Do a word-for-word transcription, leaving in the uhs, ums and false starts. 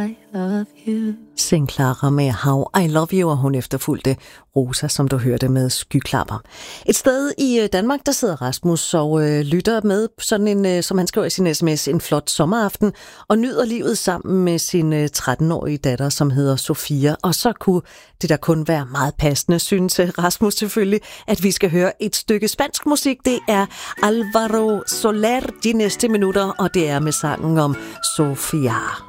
I love you. Sing Clara med How I Love You, og hun efterfulgte Rosa, som du hørte med Skyklapper. Et sted i Danmark, der sidder Rasmus og øh, lytter med sådan en, øh, som han skriver i sin sms, en flot sommeraften, og nyder livet sammen med sin øh, tretten-årige datter, som hedder Sofia. Og så kunne det der kun være meget passende, synes Rasmus selvfølgelig, at vi skal høre et stykke spansk musik. Det er Alvaro Soler de næste minutter, og det er med sangen om Sofia.